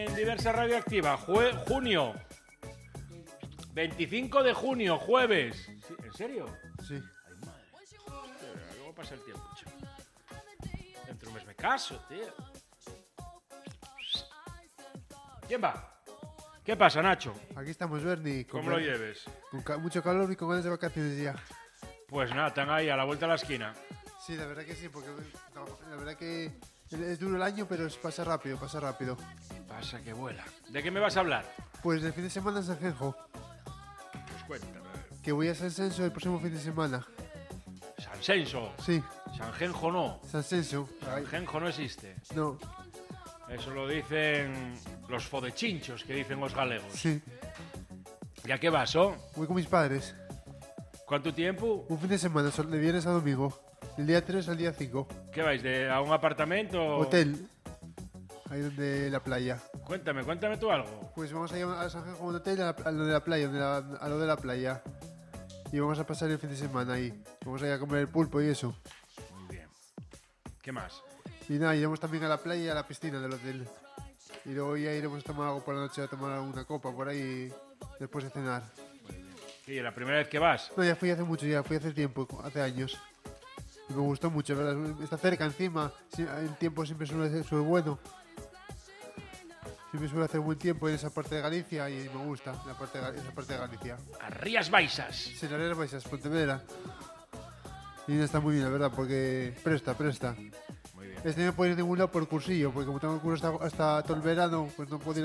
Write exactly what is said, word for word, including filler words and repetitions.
En Diversa Radioactiva, jue- junio. veinticinco de junio, jueves. ¿Sí? ¿En serio? Sí. Ay, madre. Hostia, ¿cómo pasa el tiempo, chico? Dentro de un mes me caso, tío. ¿Quién va? ¿Qué pasa, Nacho? Aquí estamos, Bernie. ¿Cómo lo lleves? Con ca- mucho calor y con ganas de vacaciones ya. Pues nada, están ahí a la vuelta de la esquina. Sí, la verdad que sí, porque no, la verdad que es duro el año, pero es- pasa rápido, pasa rápido. Pasa que vuela. ¿De qué me vas a hablar? Pues el fin de semana en San Genjo, Pues cuéntame. que voy a San Censo el próximo fin de semana. San Censo. Sí, San Genjo no. San Censo. San Genjo no existe. No, Eso lo dicen los fodechinchos que dicen los galegos. sí. ¿Y a qué vas, oh? Voy con mis padres. ¿Cuánto tiempo? Un fin de semana, sol- de viernes a domingo. Del día tres al día cinco. ¿Qué vais? ¿De, ¿A un apartamento? Hotel. Ahí donde la playa. Cuéntame, cuéntame tú algo. Pues vamos a ir a San Genjo a un hotel a, la- a lo de la playa, donde la- a lo de la playa. Y vamos a pasar el fin de semana ahí. Vamos a ir a comer el pulpo y eso. Muy bien. ¿Qué más? Y nada, iremos también a la playa y a la piscina del hotel. Y luego ya iremos a tomar algo por la noche, a tomar una copa por ahí después de cenar. ¿Y la primera vez que vas? No, ya fui hace mucho, ya fui hace tiempo, hace años. Y me gustó mucho, ¿verdad? Está cerca encima, sí, el tiempo siempre suele ser suele bueno. Siempre suele hacer buen tiempo en esa parte de Galicia y me gusta la parte de, Ga- esa parte de Galicia. A Rías Baixas. Sí, las Rías Baixas, Pontevedra. Y está muy bien, la verdad, porque presta, presta. Muy bien. Este no puedo ir a ningún lado por cursillo, porque como tengo el curso hasta, hasta todo el verano, pues no puedo ir